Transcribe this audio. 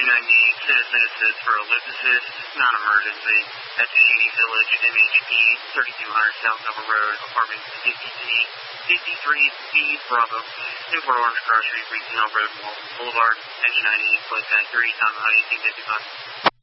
Citizen assist for ellipsis, non-emergency, at Shady Village, MHP, 3200 South Nova Road, apartment 53B, Bravo, Newport Orange Cross Street, Regional Road, Boulevard, engine 98, plate 3, Tom Honey, 255.